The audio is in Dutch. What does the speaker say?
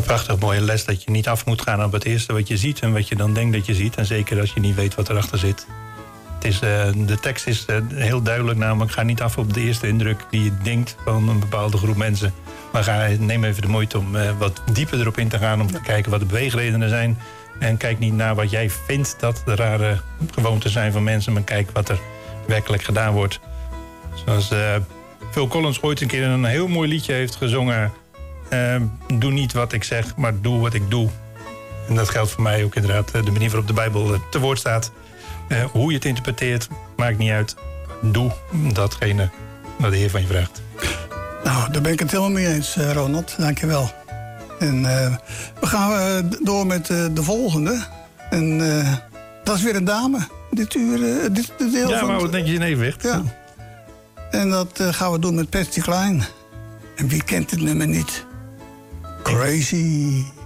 Prachtig mooie les dat je niet af moet gaan op het eerste wat je ziet en wat je dan denkt dat je ziet. En zeker als je niet weet wat erachter zit. De tekst is heel duidelijk, namelijk ga niet af op de eerste indruk die je denkt van een bepaalde groep mensen. Maar neem even de moeite om wat dieper erop in te gaan, om te kijken wat de beweegredenen zijn. En kijk niet naar wat jij vindt dat de rare gewoonten zijn van mensen, maar kijk wat er werkelijk gedaan wordt. Zoals Phil Collins ooit een keer een heel mooi liedje heeft gezongen. Doe niet wat ik zeg, maar doe wat ik doe. En dat geldt voor mij ook inderdaad de manier waarop de Bijbel te woord staat. Hoe je het interpreteert, maakt niet uit. Doe datgene wat de Heer van je vraagt. Nou, daar ben ik het helemaal mee eens, Ronald. Dank je wel. En we gaan door met de volgende. En dat is weer een dame. Dit uur, dit deel ja, van... maar wat netjes in evenwicht. Ja. En dat gaan we doen met Patsy Cline. En wie kent het nummer niet? Crazy.